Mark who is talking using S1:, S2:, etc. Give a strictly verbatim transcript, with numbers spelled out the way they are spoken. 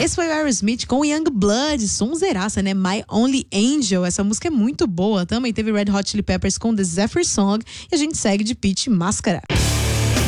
S1: Esse foi o Aerosmith com Young Blood, sonzeiraça, né? My Only Angel, essa música é muito boa. Também teve Red Hot Chili Peppers com The Zephyr Song e a gente segue de Pitty Máscara.